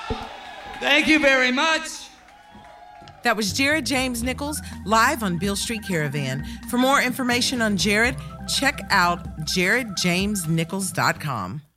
Thank you very much. That was Jared James Nichols, live on Beale Street Caravan. For more information on Jared, check out jaredjamesnichols.com.